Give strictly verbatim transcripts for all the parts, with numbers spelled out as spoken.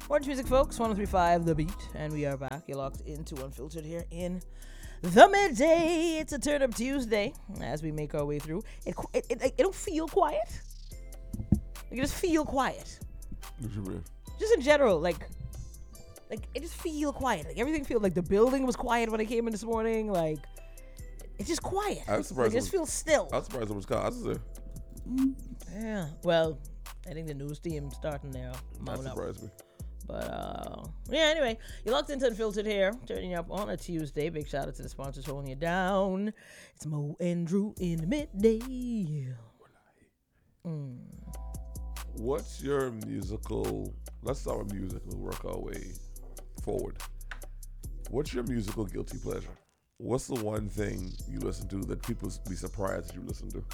Orange Music, folks. one oh three point five The Beat. And we are back. You're locked into Unfiltered here in the midday. It's a Turn Up Tuesday as we make our way through. It it, it, it don't feel quiet. Like, it just feel quiet. What you mean? Just in general, like, like it just feel quiet. Like, everything feels like the building was quiet when I came in this morning. Like, it's just quiet. I was surprised. Like, it just feels still. I was surprised it was quiet. I was there. Yeah. Well, I think the news team starting there. That surprised me. But, uh, yeah, anyway, you're locked into Unfiltered here, turning you up on a Tuesday. Big shout out to the sponsors holding you down. It's Mo and Drew in the midday. Mm. What's your musical, let's start with music and work our way forward. What's your musical guilty pleasure? What's the one thing you listen to that people be surprised that you listen to?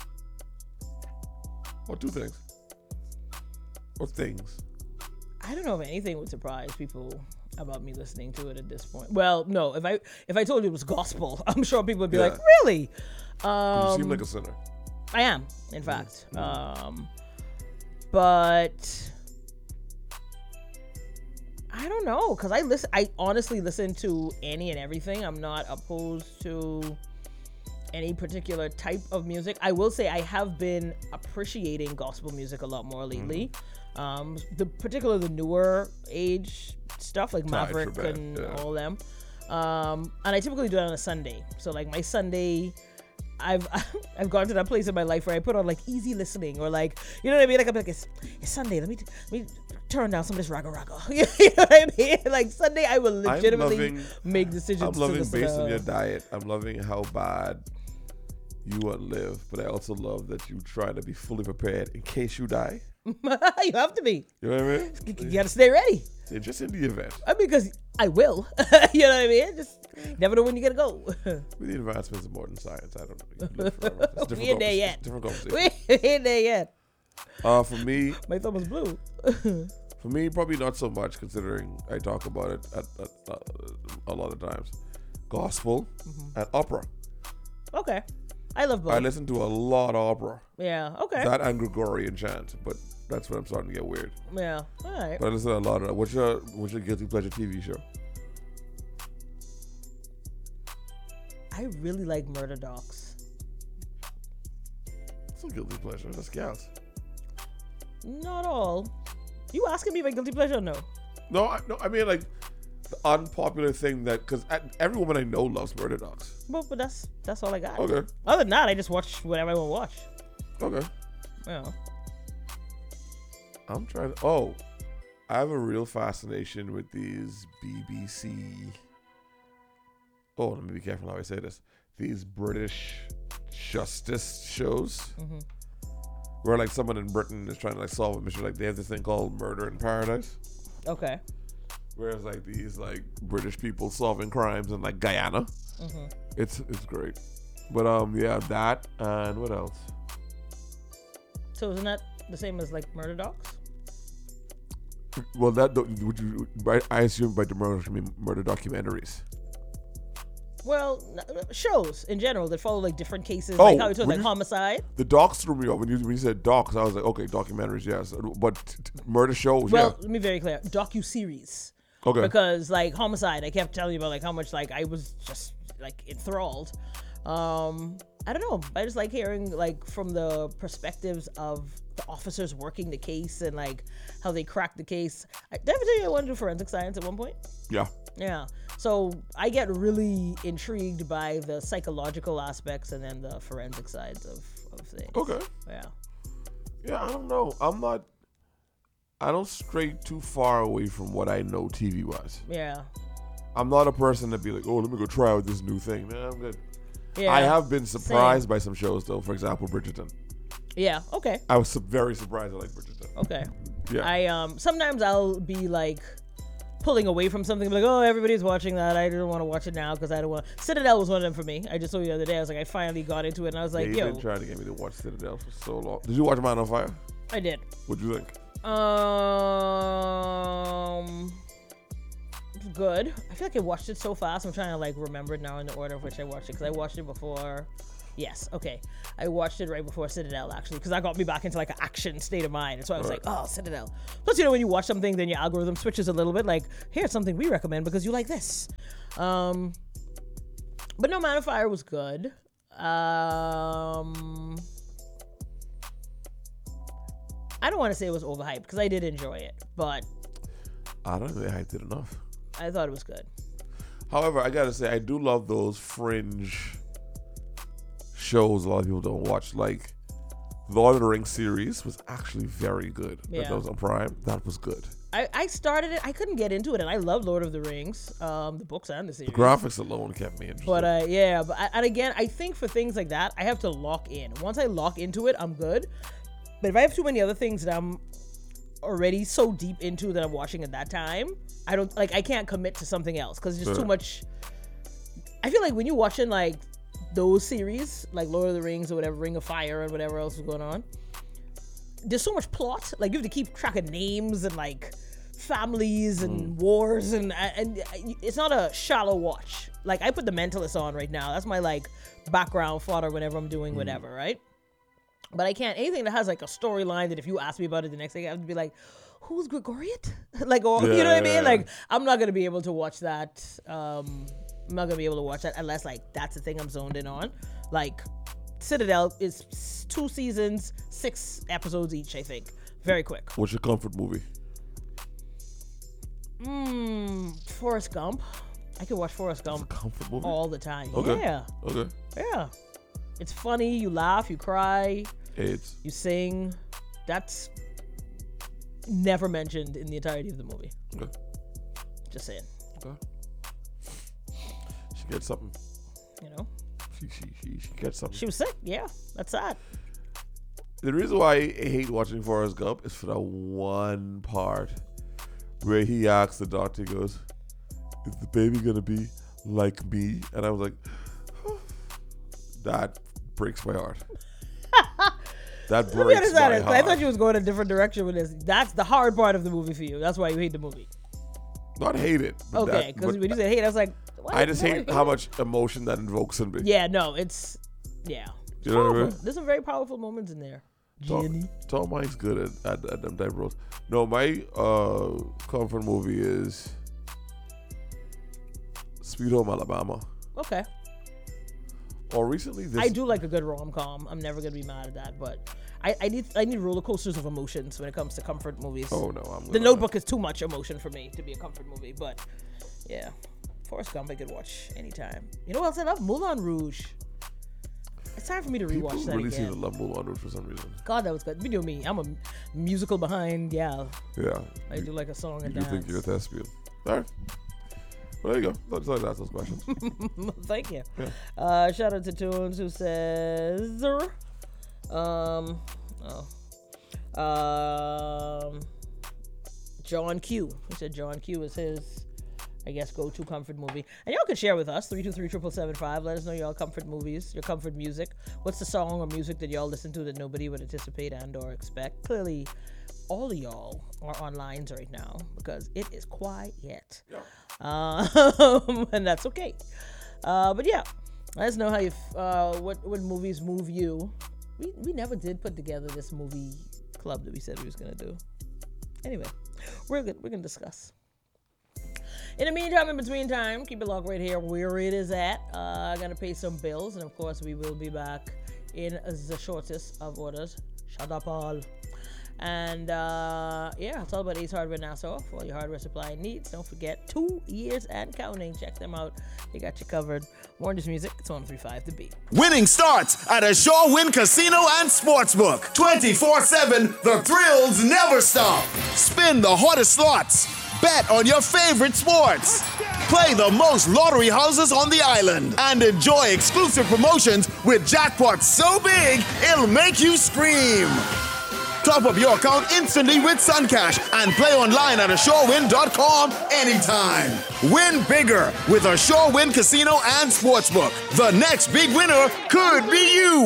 Or two things? Or things? I don't know if anything would surprise people about me listening to it at this point. Well, no, if I if I told you it was gospel, I'm sure people would be Yeah. like, really? Um, You seem like a sinner. I am, in fact. Um, but I don't know, because I listen. I honestly listen to any and everything. I'm not opposed to any particular type of music. I will say I have been appreciating gospel music a lot more lately. Mm. Um, the particular the newer age stuff like Times Maverick for bad, and yeah. all them. Um, and I typically do that on a Sunday. So like my Sunday, I've I've gone to that place in my life where I put on like easy listening or like, you know what I mean? Like I'm like it's, it's Sunday. Let me let me turn down some of this raga raga. You know what I mean? Like Sunday, I will legitimately loving, make decisions. I'm loving to listen based to, on your diet. I'm loving how bad you want to live, but I also love that you try to be fully prepared in case you die. You have to be. You know what I mean? You, you got to stay ready. Yeah, just in the event. I mean, because I will. You know what I mean? Just never know when you're going to go. With the advancements of modern science, I don't know. You can live forever. It's different We ain't there convers- yet. Different conversation. We ain't there yet. Uh, for me, My thumb is blue. for me, probably not so much, considering I talk about it at, at, uh, a lot of times. Gospel Mm-hmm. and opera. Okay. I love both. I listen to a lot of opera. Yeah. Okay. That and Gregorian chant, but that's when I'm starting to get weird. Yeah. All right. But I listen to a lot of that. What's your what's your guilty pleasure T V show? I really like Murder Docs. It's a guilty pleasure. That's gals. Not all. You asking me my guilty pleasure or no? No, I, no, I mean like the unpopular thing that because every woman I know loves Murder Dogs. But, but that's that's all I got. Okay. Other than that, I just watch whatever I want to watch. Okay. Yeah. I'm trying to. Oh, I have a real fascination with these B B C. Oh, let me be careful how I say this. These British justice shows, Mm-hmm. where like someone in Britain is trying to like solve a mystery. Like they have this thing called Murder in Paradise. Okay. Whereas like these like British people solving crimes in like Guyana. Mm-hmm. It's it's great. But um yeah, that and what else? So isn't that the same as like Murder Docs? Well, that would you? by- I assume by the murder, I mean murder documentaries. Well, n- shows in general that follow like different cases, Oh, like how you told when like you- homicide. The docs threw me off when you when you said docs. I was like, okay, documentaries, yes, but t- t- murder shows, Well, yeah. let me be very clear, docu-series. Okay. Because like homicide, I kept telling you about like how much like I was just like enthralled. Um, I don't know. I just like hearing like from the perspectives of the officers working the case and like how they cracked the case. I did I ever tell you I wanted to do forensic science at one point? Yeah. Yeah. So I get really intrigued by the psychological aspects and then the forensic sides of, of things. Okay. Yeah. Yeah, I don't know. I'm not. I don't stray too far away from what I know T V wise. Yeah. I'm not a person that be like, oh, let me go try out this new thing. Nah, I'm good. Yeah. I have been surprised Same. by some shows though. For example, Bridgerton. Yeah. Okay. I was su- very surprised I like Bridgerton. Okay. Yeah. I um sometimes I'll be like pulling away from something like, oh, everybody's watching that, I didn't want to watch it now because I don't want. Citadel was one of them for me. I just saw you the other day. I was like, I finally got into it and I was like, They've yo, been trying to get me to watch Citadel for so long. Did you watch Man on Fire? I did. What'd you think? Um, it was good. I feel like I watched it so fast. I'm trying to like remember it now in the order of which I watched it because I watched it before Yes, okay. I watched it right before Citadel, actually, because that got me back into like an action state of mind. And so I was Right. like, oh, Citadel. Plus, you know, when you watch something, then your algorithm switches a little bit. Like, here's something we recommend because you like this. Um, but no, Man of Fire was good. Um, I don't want to say it was overhyped because I did enjoy it, but I don't think they hyped it enough. I thought it was good. However, I gotta say, I do love those fringe shows a lot of people don't watch. Like, Lord of the Rings series was actually very good. Yeah. That was on Prime. That was good. I, I started it. I couldn't get into it, and I love Lord of the Rings, um, the books and the series. The graphics alone kept me interested. But uh, yeah, but I, and again, I think for things like that, I have to lock in. Once I lock into it, I'm good. But if I have too many other things that I'm already so deep into that I'm watching at that time, I don't like. I can't commit to something else because it's just Sure. too much. I feel like when you're watching like those series, like Lord of the Rings or whatever, Ring of Fire and whatever else is going on, there's so much plot. Like you have to keep track of names and like families and wars and and it's not a shallow watch. Like I put The Mentalist on right now. That's my like background fodder whenever I'm doing whatever, right? But I can't anything that has like a storyline that if you ask me about it the next day, I have to be like, who's Gregoriot? Like, or you know what I mean? Yeah. Like I'm not gonna be able to watch that. Um, I'm not gonna be able to watch that unless like that's the thing I'm zoned in on. Like Citadel is two seasons, six episodes each, I think. Very quick. What's your comfort movie? Mmm, Forrest Gump. I could watch Forrest Gump Comfort movie? all the time. Okay. Yeah, Okay. yeah. It's funny. You laugh, you cry, It's you sing. That's never mentioned in the entirety of the movie. okay. Just saying. Okay. She gets something. You know, She she she, she gets something. she was sick. Yeah, that's that. The reason why I hate watching Forrest Gump is for that one part where he asks the doctor, he goes, "Is the baby gonna be like me?" And I was like, that breaks my heart. That Let me breaks understand my it. heart. I thought you was going a different direction with this. That's the hard part of the movie for you. That's why you hate the movie. Not hate it. but Okay, that- because but when you said hate, I was like, what? I just Why hate you how it? much emotion that invokes in me. Yeah, no, it's yeah. It's You know what I powerful. mean? There's some very powerful moments in there. Tom, Jenny. Tom Mike's good at, at, at them type roles. No, my uh, comfort movie is Sweet Home Alabama. Okay. Or recently, this I do like a good rom com. I'm never gonna be mad at that, but I, I need I need roller coasters of emotions when it comes to comfort movies. Oh no, I'm The gonna- Notebook is too much emotion for me to be a comfort movie, but yeah, Forrest Gump I could watch anytime. You know what else I love? Moulin Rouge. It's time for me to People rewatch that really again. seem to love Moulin Rouge for some reason. God, that was good. You know me. I'm a musical behind. Yeah, Yeah, I you, do like a song you and do dance. think you're a thespian. All right. Well, there you go. I just like to ask those questions. Thank you. Yeah. Uh, shout out to Tunes who says, um, oh, um, John Q. He said John Q is his, I guess, go-to comfort movie. And y'all can share with us, three two three, seven seven five. Let us know y'all comfort movies, your comfort music. What's the song or music that y'all listen to that nobody would anticipate and or expect? Clearly, all of y'all are on lines right now because it is quiet. Yeah. Um, and that's okay. Uh, but yeah, let us know how you, f- uh, what, what movies move you. We, we never did put together this movie club that we said we was going to do. Anyway, we're good. We're going to discuss. In the meantime, in between time, keep it locked right here where it is at. Uh, going to pay some bills. And of course, we will be back in the shortest of orders. Shut up, all. And uh, yeah, it's all about Ace Hardware Nassau for all your hardware supply needs. Don't forget, two years and counting. Check them out. They got you covered. More on this music. It's one three five The Beat. Winning starts at Ashore Win Casino and Sportsbook. twenty-four seven, the thrills never stop. Spin the hottest slots. Bet on your favorite sports. Play the most lottery houses on the island. And enjoy exclusive promotions with jackpots so big, it'll make you scream. Top up your account instantly with Suncash and play online at ashore win dot com anytime. Win bigger with Ashore Win Casino and Sportsbook. The next big winner could be you.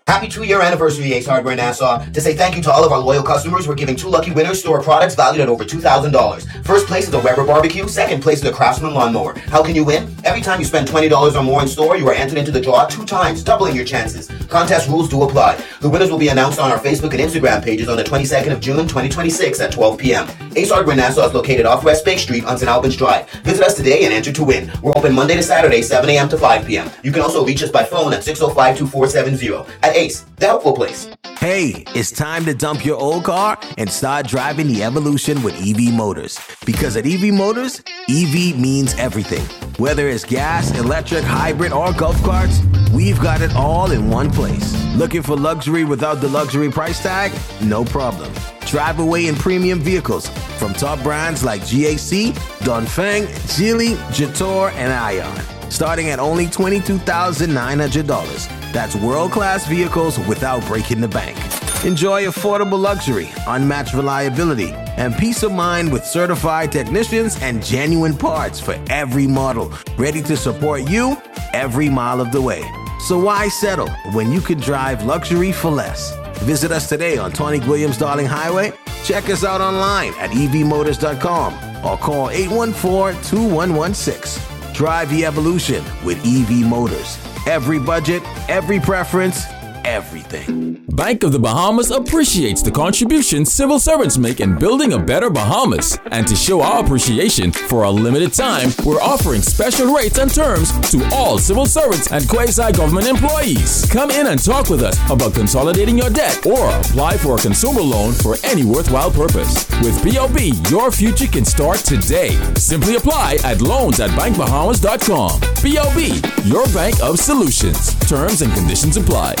Happy two-year anniversary, Ace Hardware Nassau. To say thank you to all of our loyal customers, we're giving two lucky winners store products valued at over two thousand dollars. First place is a Weber barbecue. Second place is a Craftsman lawnmower. How can you win? Every time you spend twenty dollars or more in store, you are entered into the draw two times, doubling your chances. Contest rules do apply. The winners will be announced on our Facebook and Instagram pages on the twenty-second of June, twenty twenty-six at twelve p.m. Ace Hardware Nassau is located off West Bay Street on Saint Albans Drive. Visit us today and enter to win. We're open Monday to Saturday, seven a.m. to five p.m. You can also reach us by phone at six oh five, two four seven zero. At Ace, the helpful place. Hey, it's time to dump your old car and start driving the evolution with E V Motors. Because at E V Motors, E V means everything. Whether it's gas, electric, hybrid, or golf carts, we've got it all in one place. Looking for luxury without the luxury price tag? No problem. Drive away in premium vehicles from top brands like G A C, Dongfeng, Geely, Jetour, and Ion. Starting at only twenty-two thousand nine hundred dollars. That's world-class vehicles without breaking the bank. Enjoy affordable luxury, unmatched reliability, and peace of mind with certified technicians and genuine parts for every model, ready to support you every mile of the way. So why settle when you can drive luxury for less? Visit us today on Tony Williams Darling Highway. Check us out online at e v motors dot com or call eight one four, two one one six. Drive the evolution with E V Motors. Every budget, every preference, everything. Bank of the Bahamas appreciates the contribution civil servants make in building a better Bahamas. And to show our appreciation, for a limited time, we're offering special rates and terms to all civil servants and quasi-government employees. Come in and talk with us about consolidating your debt or apply for a consumer loan for any worthwhile purpose. With B O B, your future can start today. Simply apply at loans at bank bahamas dot com. B O B, your bank of solutions. Terms and conditions apply.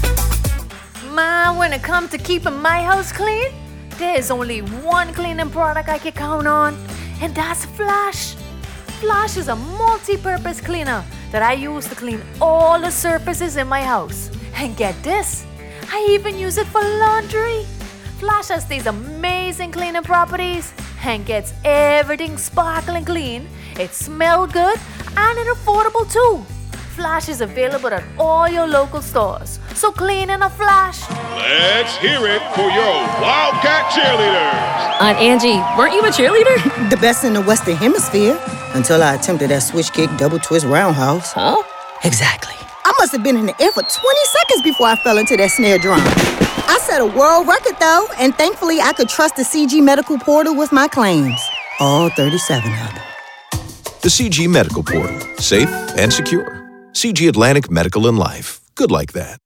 Ma, when it comes to keeping my house clean, there's only one cleaning product I can count on, and that's Flash. Flash is a multi-purpose cleaner that I use to clean all the surfaces in my house. And get this, I even use it for laundry. Flash has these amazing cleaning properties and gets everything sparkling clean. It smells good and it's affordable too. Flash is available at all your local stores. So clean in a flash. Let's hear it for your Wildcat cheerleaders. Aunt Angie, weren't you a cheerleader? The best in the Western Hemisphere. Until I attempted that switch kick, double twist roundhouse. Huh? Exactly. I must have been in the air for twenty seconds before I fell into that snare drum. I set a world record though, and thankfully I could trust the C G Medical Portal with my claims. All thirty-seven of them. The C G Medical Portal. Safe and secure. C G Atlantic Medical and Life. Good like that.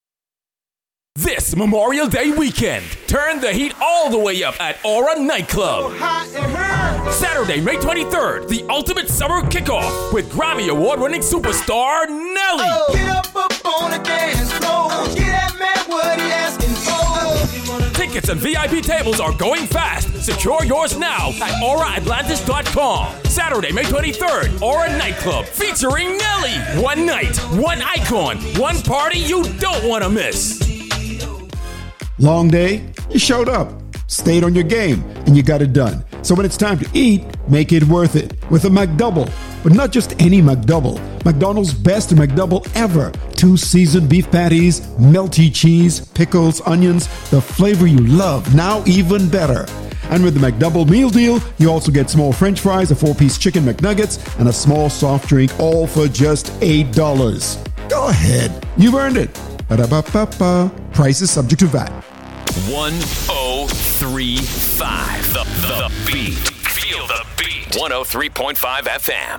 This Memorial Day weekend, turn the heat all the way up at Aura Nightclub. Saturday, May twenty-third, the ultimate summer kickoff with Grammy Award-winning superstar Nelly. Oh, get up, up on the dance floor. Get that man what he asking for. Tickets and V I P tables are going fast. Secure yours now at aura atlantis dot com. Saturday, May twenty-third, Aura Nightclub featuring Nelly. One night, one icon, one party you don't want to miss. Long day? You showed up, stayed on your game, and you got it done. So when it's time to eat, make it worth it with a McDouble. But not just any McDouble. McDonald's best McDouble ever. Two seasoned beef patties, melty cheese, pickles, onions, the flavor you love, now even better. And with the McDouble meal deal, you also get small French fries, a four-piece chicken McNuggets, and a small soft drink, all for just eight dollars. Go ahead. You've earned it. Ba-da-ba-ba-ba. Price is subject to V A T. one oh three point five The, the, the Beat. Feel the beat. one oh three point five F M.